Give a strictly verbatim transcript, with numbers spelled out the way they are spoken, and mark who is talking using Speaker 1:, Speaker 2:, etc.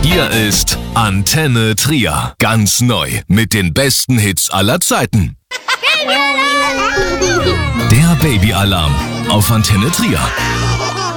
Speaker 1: Hier ist Antenne Trier. Ganz neu mit den besten Hits aller Zeiten. Der Babyalarm auf Antenne Trier.